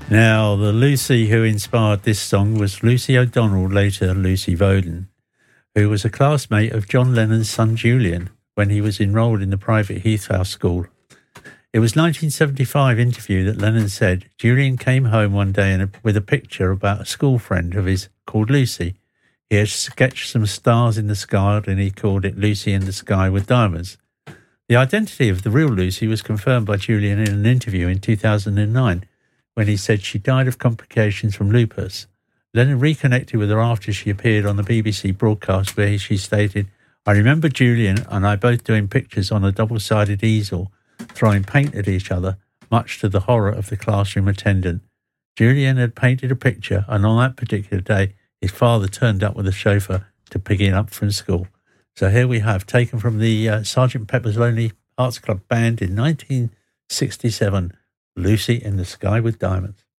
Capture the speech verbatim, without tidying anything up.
Now, the Lucy who inspired this song was Lucy O'Donnell, later Lucy Voden, who was a classmate of John Lennon's son Julian when he was enrolled in the private Heath House School. It was nineteen seventy-five interview that Lennon said Julian came home one day in a, with a picture about a school friend of his called Lucy. He had sketched some stars in the sky and he called it Lucy in the Sky with Diamonds. The identity of the real Lucy was confirmed by Julian in an interview in two thousand nine when he said she died of complications from lupus. Lennon reconnected with her after she appeared on the B B C broadcast where she stated, "I remember Julian and I both doing pictures on a double-sided easel, throwing paint at each other, much to the horror of the classroom attendant. Julian had painted a picture and on that particular day, his father turned up with a chauffeur to pick him up from school." So here we have, taken from the uh, Sergeant Pepper's Lonely Hearts Club Band in nineteen sixty-seven, Lucy in the Sky with Diamonds.